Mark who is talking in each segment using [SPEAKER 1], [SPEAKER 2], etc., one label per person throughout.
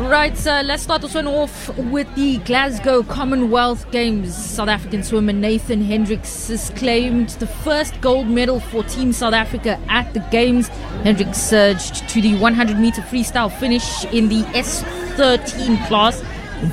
[SPEAKER 1] Right, let's start this one off with the Glasgow Commonwealth Games. South African swimmer Nathan Hendricks has claimed the first gold medal for Team South Africa at the Games. Hendricks surged to the 100-meter freestyle finish in the S13 class in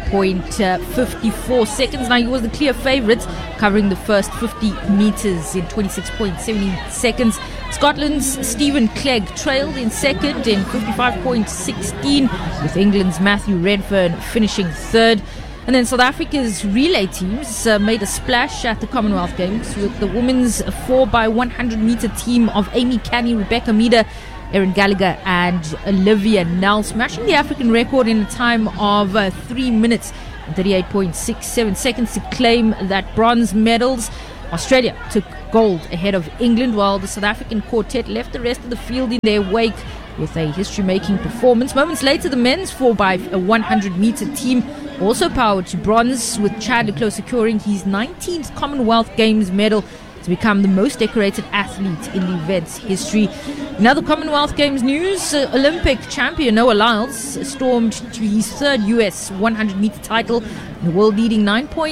[SPEAKER 1] 54.54 seconds. Now, he was the clear favourite, covering the first 50 metres in 26.70 seconds. Scotland's Stephen Clegg trailed in second in 55.16, with England's Matthew Redfern finishing third. And then South Africa's relay teams made a splash at the Commonwealth Games, with the women's 4x100 metre team of Amy Canny, Rebecca Meader, Erin Gallagher and Olivia Nell smashing the African record in a time of 3 minutes and 38.67 seconds to claim that bronze medals. Australia took gold ahead of England, while the South African quartet left the rest of the field in their wake with a history-making performance. Moments later, the men's 4x100 metre team also powered to bronze, with Chad le Clos securing his 19th Commonwealth Games medal to become the most decorated athlete in the event's history. In other Commonwealth Games news, Olympic champion Noah Lyles stormed to his third US 100-meter title in the world-leading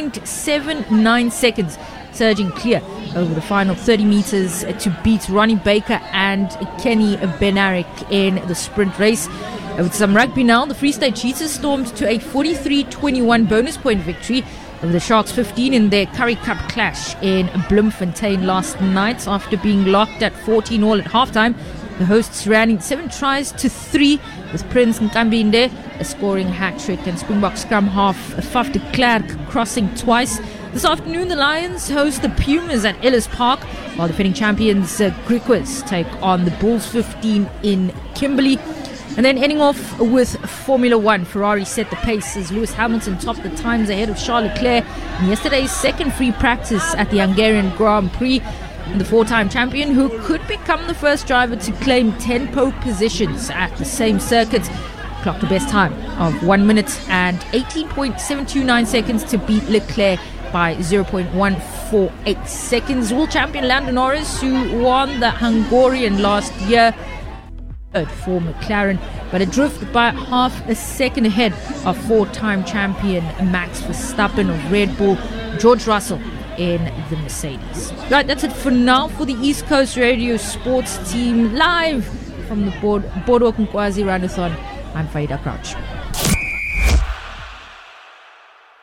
[SPEAKER 1] 9.79 seconds, surging clear over the final 30 meters to beat Ronnie Baker and Kenny Benaric in the sprint race. With some rugby now, the Free State Cheetahs stormed to a 43-21 bonus point victory over the Sharks 15 in their Currie Cup clash in Bloemfontein last night. After being locked at 14-all at halftime, the hosts ran in 7 tries to 3, with Prince Nkambinde scoring a hat-trick and Springbok scrum half Faf de Klerk crossing twice. This afternoon, the Lions host the Pumas at Ellis Park, while defending champions Griquas take on the Bulls 15 in Kimberley. And then ending off with Formula One, Ferrari set the pace as Lewis Hamilton topped the times ahead of Charles Leclerc in yesterday's second free practice at the Hungarian Grand Prix. And the 4-time champion, who could become the first driver to claim 10 pole positions at the same circuit, clocked a best time of 1 minute and 18.729 seconds to beat Leclerc by 0.148 seconds. World champion Lando Norris, who won the Hungarian last year, for McLaren, but adrift by half a second ahead of 4-time champion Max Verstappen of Red Bull, George Russell in the Mercedes. Right, that's it for now for the East Coast Radio Sports Team, live from the Boardwalk Nkwazi Runathon. I'm Faida Crouch.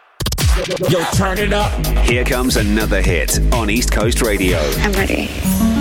[SPEAKER 2] Yo, turn it up.
[SPEAKER 3] Here comes another hit on East Coast Radio.
[SPEAKER 4] I'm ready.